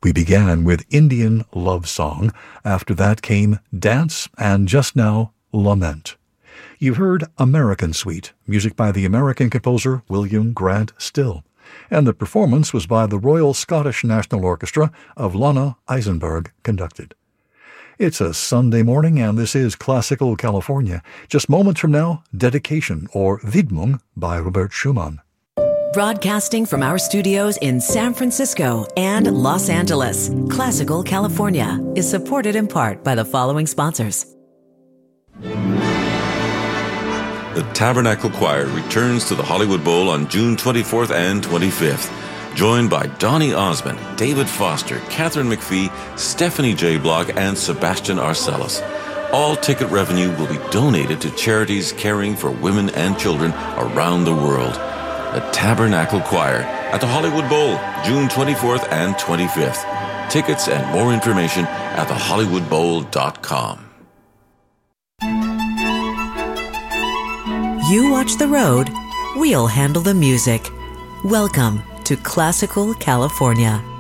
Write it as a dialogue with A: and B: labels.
A: We began with Indian Love Song. After that came Dance, and just now, Lament. You heard American Suite, music by the American composer William Grant Still, and the performance was by the Royal Scottish National Orchestra of Lana Eisenberg conducted. It's a Sunday morning, and this is Classical California. Just moments from now, Dedication, or Widmung, by Robert Schumann.
B: Broadcasting from our studios in San Francisco and Los Angeles, Classical California is supported in part by the following sponsors.
C: The Tabernacle Choir returns to the Hollywood Bowl on June 24th and 25th. Joined by Donny Osmond, David Foster, Catherine McPhee, Stephanie J. Block, and Sebastian Arcellus. All ticket revenue will be donated to charities caring for women and children around the world. The Tabernacle Choir at the Hollywood Bowl, June 24th and 25th. Tickets and more information at thehollywoodbowl.com.
B: You watch the road, we'll handle the music. Welcome to Classical California.